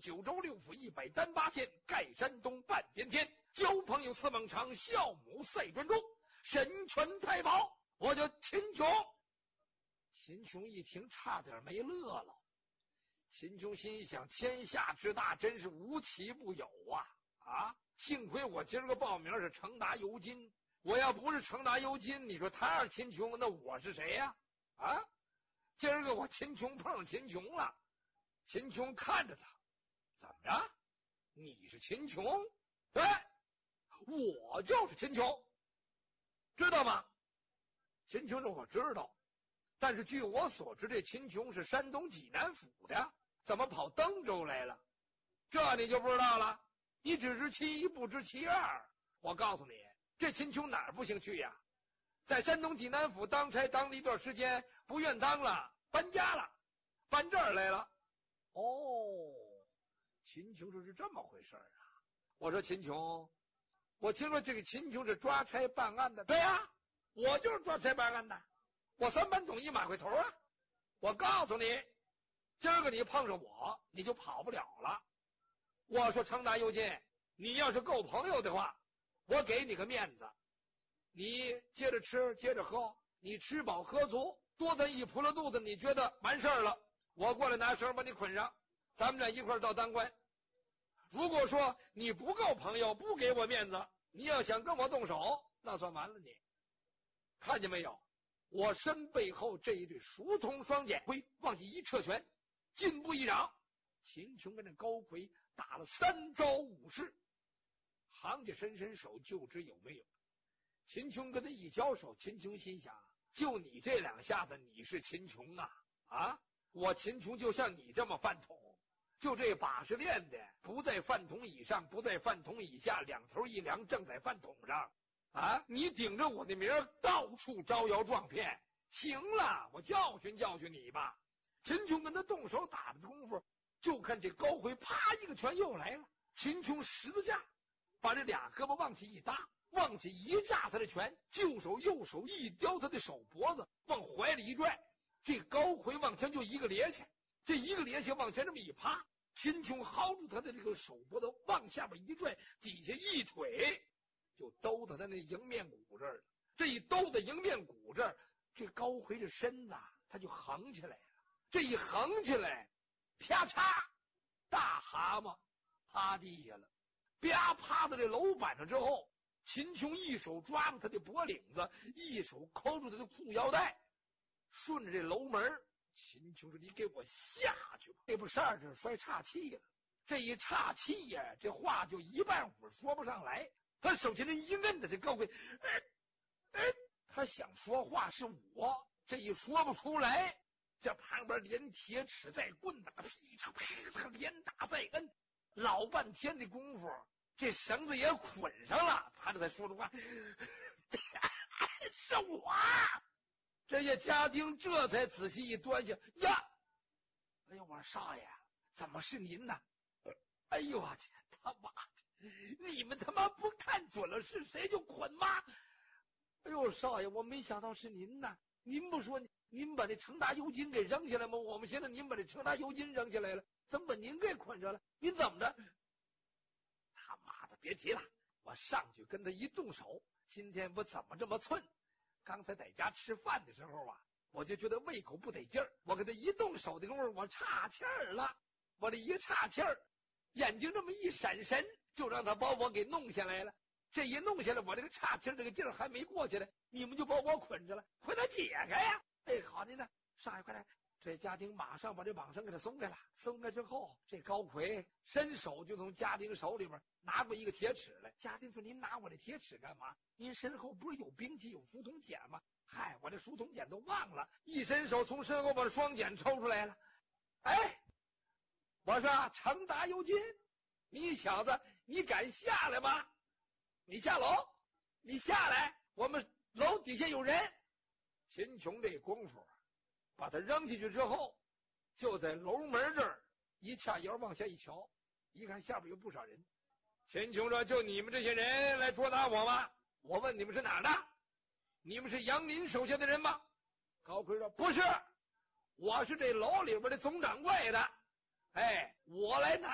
九州六府138县，盖山东半边天，交朋友司孟尝，孝母赛专中，神权太保，我叫秦琼。秦琼一听差点没乐了。秦琼心想，天下之大真是无奇不有啊！幸亏我今儿个报名是成达尤金，我要不是成达尤金，你说他是秦琼，那我是谁呀？今儿个我秦琼碰上秦琼了。秦琼看着他，怎么着？你是秦琼？对，我就是秦琼，知道吗？秦琼说我知道，但是据我所知，这秦琼是山东济南府的，怎么跑登州来了？这你就不知道了，你只知其一不知其二。我告诉你，这秦琼哪儿不兴趣呀？在山东济南府当差当了一段时间，不愿当了，搬家了，搬这儿来了。秦琼说是这么回事啊。我说秦琼，我听说这个秦琼是抓差办案的。对啊，我就是抓差办案的，我三班总一马回头啊。我告诉你，今儿个你碰上我，你就跑不了了。我说成达尤金，你要是够朋友的话，我给你个面子，你接着吃接着喝，你吃饱喝足，多咱一扑了肚子，你觉得完事儿了，我过来拿绳把你捆上，咱们俩一块儿到当官。如果说你不够朋友，不给我面子，你要想跟我动手，那算完了你。看见没有，我身背后这一对熟铜双锏，往起一撤拳，进步一掌，秦琼跟这高魁打了3招5式。行家伸伸手就知有没有。秦琼跟他一交手，秦琼心想，就你这2下子，你是秦琼啊？我秦琼就像你这么饭桶，就这把式练的不在饭桶以上，不在饭桶以下，两头一量正在饭桶上啊！你顶着我的名到处招摇撞骗，行了，我教训教训你吧。秦琼跟他动手打的功夫，就看这高魁啪一个拳又来了，秦琼十字架把这俩胳膊往起一搭，往起一炸他的拳，右手一叼他的手脖子，往怀里一拽，这高魁往前就一个趔趄，这一个趔趄往前这么一趴，秦琼薅住他的这个手脖子往下边一拽，底下一腿就兜到他那迎面骨这儿了。这一兜到迎面骨这儿，这高魁这身子他就横起来了，这一横起来，啪嚓，大蛤蟆趴地下了。啪趴在这楼板上之后，秦琼一手抓住他的脖领子，一手抠住他的裤腰带，顺着这楼门，秦琼说：“你给我下去吧！”这不扇着摔岔气了，这一岔气呀，这话就一半会说不上来。他手前这一摁的这高魁，他想说话是我，这一说不出来，这旁边连铁尺带棍子，噼嚓噼嚓连打带摁，老半天的功夫，这绳子也捆上了，他这才说出话：“是我。”这些家丁这才仔细一端详呀，哎呦，我说少爷，怎么是您呢？哎呦我天，他妈的，你们他妈不看准了是谁就捆吗？哎呦，少爷，我没想到是您呢。您不说您把这成达尤金给扔下来吗？我们现在您把这成达尤金扔下来了，怎么把您给捆上了？您怎么着？他妈的，别提了，我上去跟他一动手，今天我怎么这么寸？刚才在家吃饭的时候啊，我就觉得胃口不得劲儿，我跟他一动手的功夫，我岔气儿了。我这一岔气儿，眼睛这么一闪神，就让他把我给弄下来了。这一弄下来，我这个岔气儿这个劲儿还没过去呢，你们就把我捆着了，快点解开呀！哎，好的呢，少爷快来！这家丁马上把这绑绳给他松开了。松开之后，这高魁伸手就从家丁手里边拿过一个铁尺来。家丁说：“您拿我这铁尺干嘛？您身后不是有兵器有书童锏吗？”嗨，我这书童锏都忘了。一伸手从身后把双锏抽出来了。哎，我说成达尤金，你小子你敢下来吗？你下楼，你下来，我们楼底下有人。秦琼这功夫把他扔下去之后，就在楼门这儿一叉腰往下一瞧，一看下边有不少人。秦琼说：“就你们这些人来捉拿我吗？我问你们是哪儿的？你们是杨林手下的人吗？”高魁说：“不是，我是这楼里边的总掌柜的。哎，我来拿